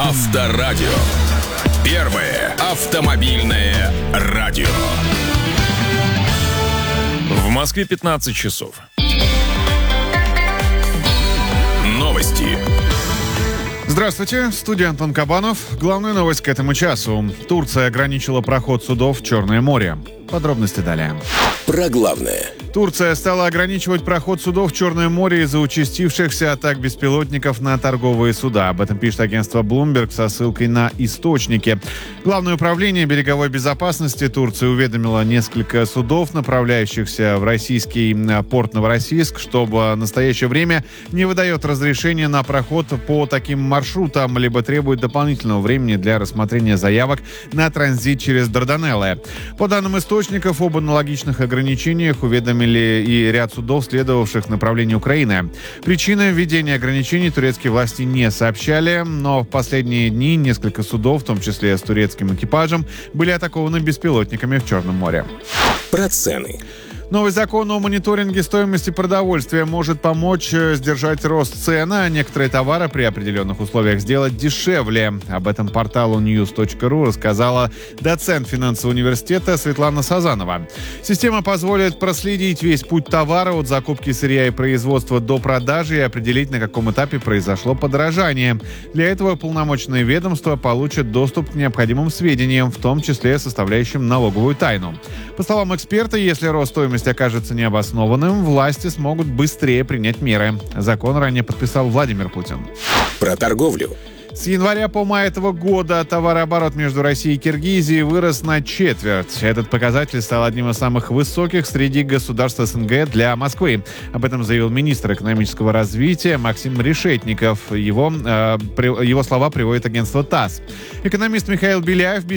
Авторадио. Первое автомобильное радио. В Москве 15 часов. Новости. Здравствуйте, студия Антон Кабанов. Главная новость к этому часу. Турция ограничила проход судов в Черное море. Подробности далее. Про главное. Турция стала ограничивать проход судов в Черное море из-за участившихся атак беспилотников на торговые суда. Об этом пишет агентство Bloomberg со ссылкой на источники. Главное управление береговой безопасности Турции уведомило несколько судов, направляющихся в российский порт Новороссийск, что в настоящее время не выдает разрешения на проход по таким маршрутам, либо требует дополнительного времени для рассмотрения заявок на транзит через Дарданеллы. По данным источников, об аналогичных ограничениях уведомили и ряд судов, следовавших в направлении Украины. Причины введения ограничений турецкие власти не сообщали, но в последние дни несколько судов, в том числе с турецким экипажем, были атакованы беспилотниками в Черном море. Про цены. Новый закон о мониторинге стоимости продовольствия может помочь сдержать рост цен, а некоторые товары при определенных условиях сделать дешевле. Об этом порталу news.ru рассказала доцент финансового университета Светлана Сазанова. Система позволит проследить весь путь товара от закупки сырья и производства до продажи и определить, на каком этапе произошло подорожание. Для этого уполномоченные ведомства получат доступ к необходимым сведениям, в том числе составляющим налоговую тайну. По словам эксперта, если рост стоимости окажется необоснованным, власти смогут быстрее принять меры. Закон ранее подписал Владимир Путин. Про торговлю. С января по май этого года товарооборот между Россией и Киргизией вырос на четверть. Этот показатель стал одним из самых высоких среди государств СНГ для Москвы. Об этом заявил министр экономического развития Максим Решетников. Его слова приводит агентство ТАСС. Экономист Михаил Беляев